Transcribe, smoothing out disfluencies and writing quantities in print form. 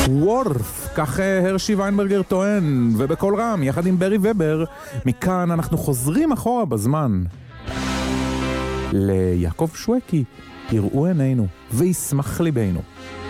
וורף, כך הרשי ויינברגר טוען, ובכל רם, יחד עם ברי ובר, מכאן אנחנו חוזרים אחורה בזמן. ליעקב שווקי, יראו עינינו, וישמח ליבנו.